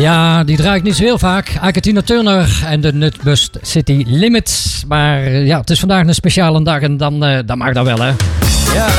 Ja, die draait niet zo heel vaak. Ike Turner en de Nutbus City Limits. Maar ja, het is vandaag een speciale dag en dan mag dat wel, hè. Ja.